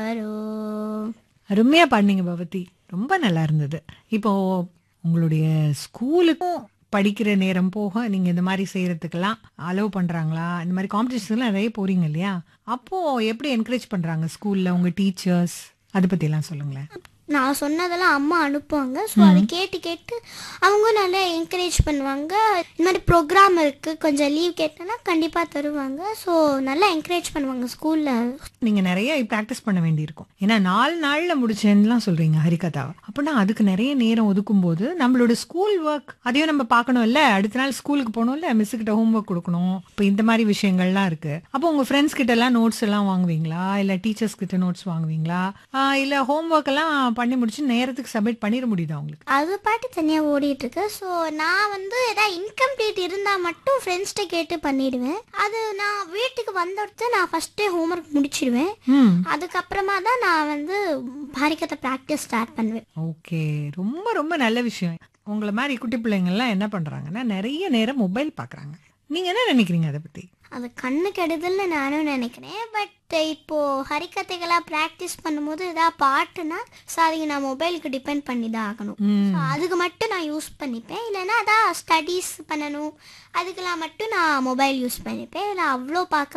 வரும். அருமையா பாடுனீங்க பவதி. ரொம்ப நல்லா இருந்தது. இப்போ உங்களுடைய ஸ்கூலுக்கும் படிக்கிற நேரம் போக நீங்க இந்த மாதிரி செய்யறதுக்கெல்லாம் அலோவ் பண்றாங்களா? இந்த மாதிரி காம்படிஷன்ஸ்லாம் நிறைய போறீங்க இல்லையா? அப்போ எப்படி என்கரேஜ் பண்றாங்க ஸ்கூல்ல உங்க டீச்சர்ஸ்? அத பத்தி எல்லாம் சொல்லுங்களேன். நான் சொன்னதெல்லாம் அம்மா அனுப்புவாங்க. ஸோ அதை கேட்டு கேட்டு அவங்க நல்லா என்கரேஜ் பண்ணுவாங்க. இந்த மாதிரி ப்ரோக்ராம் இருக்குது, கொஞ்சம் லீவ் கேட்டேன்னா கண்டிப்பாக தருவாங்க. ஸோ நல்லா என்கரேஜ் பண்ணுவாங்க ஸ்கூலில். நீங்க நிறைய ப்ராக்டிஸ் பண்ண வேண்டியிருக்கும். ஏன்னா 4 நாள்ல முடிச்சேன்னுலாம் சொல்றீங்க ஹரிகதாவை. அப்படின்னா அதுக்கு நிறைய நேரம் ஒதுக்கும்போது நம்மளோட ஸ்கூல் ஒர்க் அதையும் நம்ம பார்க்கணும்ல. அடுத்த நாள் ஸ்கூலுக்கு போகணும்ல, மிஸ் கிட்ட ஹோம்ஒர்க் கொடுக்கணும். இப்போ இந்த மாதிரி விஷயங்கள்லாம் இருக்கு. அப்போ உங்க ஃப்ரெண்ட்ஸ் கிட்ட எல்லாம் நோட்ஸ் எல்லாம் வாங்குவீங்களா? இல்ல டீச்சர்ஸ் கிட்ட நோட்ஸ் வாங்குவீங்களா? இல்ல ஹோம்ஒர்க் எல்லாம் பண்ணி முடிச்சு நேரத்துக்கு சப்மிட் பண்ணிட முடியுதா உங்களுக்கு? அது பாட்டு தனியாக ஓடிட்டுருக்கு. ஸோ நான் ஏதாவது இன்கம்ப்ளீட் இருந்தால் மட்டும் ஃப்ரெண்ட்ஸ்கிட்ட கேட்டு பண்ணிடுவேன். அது நான் வீட்டுக்கு வந்தடுத்து நான் ஃபஸ்ட்டே ஹோம்ஒர்க் முடிச்சிடுவேன். அதுக்கப்புறமா தான் நான் ஹரிகதை ப்ராக்டிஸ் ஸ்டார்ட் பண்ணுவேன். ஓகே, ரொம்ப ரொம்ப நல்ல விஷயம். உங்களை மாதிரி குட்டி பிள்ளைங்கள்லாம் என்ன பண்றாங்கன்னா நிறைய நேரம் மொபைல் பார்க்குறாங்க. நீங்க என்ன நினைக்கிறீங்க அதை பத்தி? அது கண்ணு கெடுதல்னு நானும் நினைக்கிறேன். பட் இப்போது ஹரிகதைகளாக ப்ராக்டிஸ் பண்ணும்போது ஏதாவது பாட்டுனா ஸோ அதுக்கு நான் மொபைலுக்கு டிபெண்ட் பண்ணி தான் ஆகணும். ஸோ அதுக்கு மட்டும் நான் யூஸ் பண்ணிப்பேன். இல்லைன்னா அதான் ஸ்டடீஸ் பண்ணணும் அதுக்கெல்லாம் மட்டும் நான் மொபைல் யூஸ் பண்ணிப்பேன். இல்லை அவ்வளோ பார்க்க